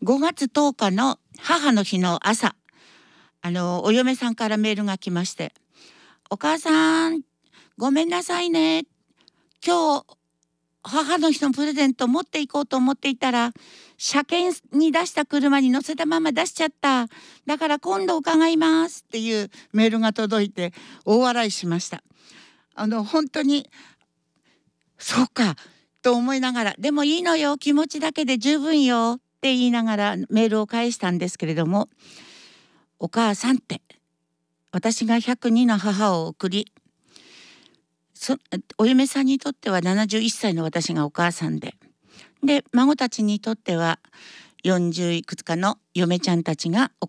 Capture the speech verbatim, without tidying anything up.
ごがつとおかの母の日の朝、あのお嫁さんからメールが来まして、お母さんごめんなさいね、今日母の日のプレゼント持っていこうと思っていたら車検に出した車に乗せたまま出しちゃった、だから今度伺いますっていうメールが届いて大笑いしました。あの本当にそうかと思いながら、でもいいのよ、気持ちだけで十分よって言いながらメールを返したんですけれども、お母さんって私がひゃくにの母を送り、そお嫁さんにとってはななじゅういっさいの私がお母さんで、で孫たちにとってはよんじゅういくつかの嫁ちゃんたちがお